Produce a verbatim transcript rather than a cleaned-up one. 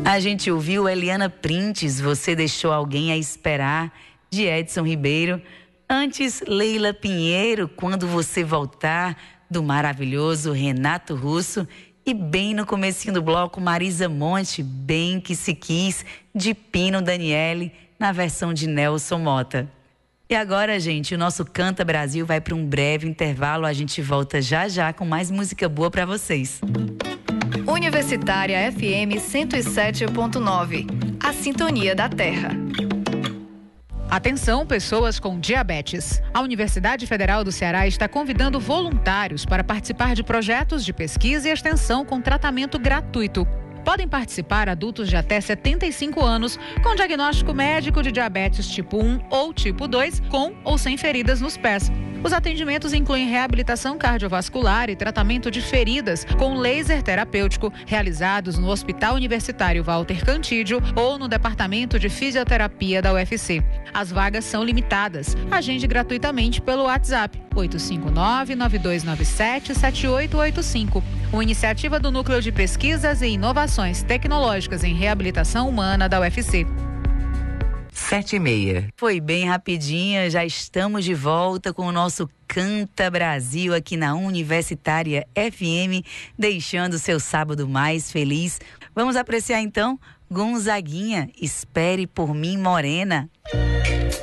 A gente ouviu Eliana Printes, Você Deixou Alguém a Esperar, de Edson Ribeiro. Antes, Leila Pinheiro, Quando Você Voltar, do maravilhoso Renato Russo. E bem no comecinho do bloco, Marisa Monte, Bem Que Se Quis, de Pino Daniele, na versão de Nelson Mota. E agora, gente, o nosso Canta Brasil vai para um breve intervalo. A gente volta já já com mais música boa para vocês. Universitária F M cento e sete ponto nove, a sintonia da Terra. Atenção, pessoas com diabetes. A Universidade Federal do Ceará está convidando voluntários para participar de projetos de pesquisa e extensão com tratamento gratuito. Podem participar adultos de até setenta e cinco anos com diagnóstico médico de diabetes tipo um ou tipo dois, com ou sem feridas nos pés. Os atendimentos incluem reabilitação cardiovascular e tratamento de feridas com laser terapêutico, realizados no Hospital Universitário Walter Cantídio ou no Departamento de Fisioterapia da U F C. As vagas são limitadas. Agende gratuitamente pelo WhatsApp oito cinco nove, nove dois nove sete, sete oito oito cinco. Uma iniciativa do Núcleo de Pesquisas e Inovações Tecnológicas em Reabilitação Humana da U F C. Sete e meia. Foi bem rapidinha, já estamos de volta com o nosso Canta Brasil aqui na Universitária F M, deixando o seu sábado mais feliz. Vamos apreciar então Gonzaguinha, Espere por Mim, Morena.